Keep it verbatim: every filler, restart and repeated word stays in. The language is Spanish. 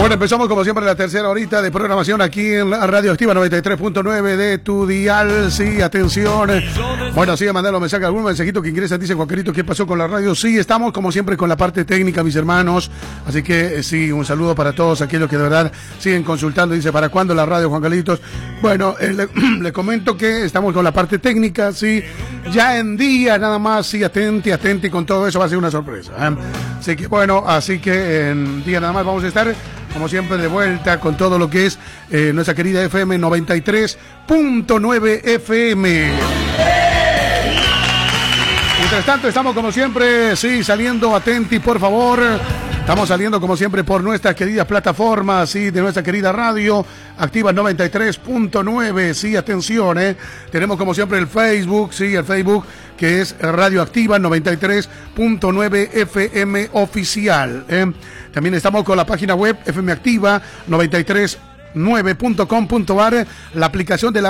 Bueno, empezamos como siempre la tercera horita de programación aquí en la Radio Activa noventa y tres punto nueve de tu dial. Sí, atención. Bueno, sigue mandando mensajes, algún mensajito que ingresa, dice Juancarito, ¿qué pasó con la radio? Sí, estamos como siempre con la parte técnica, mis hermanos. Así que sí, un saludo para todos aquellos que de verdad siguen consultando. Dice, ¿para cuándo la radio, Juan Carlitos? Bueno, eh, le, le comento que estamos con la parte técnica, sí. Ya en día nada más, sí, atenti, atenti con todo eso, va a ser una sorpresa. ¿eh? Así que bueno, así que en día nada más vamos a estar como siempre de vuelta con todo lo que es eh, nuestra querida F M noventa y tres punto nueve F M. Mientras tanto estamos como siempre, sí, saliendo, atenti por favor. Estamos saliendo como siempre por nuestras queridas plataformas, sí, de nuestra querida radio Activa noventa y tres punto nueve, sí, atención, eh. Tenemos como siempre el Facebook, sí, el Facebook que es Radio Activa noventa y tres punto nueve F M oficial, eh. También estamos con la página web F M Activa noventa y tres punto nueve punto com punto a r, la aplicación de la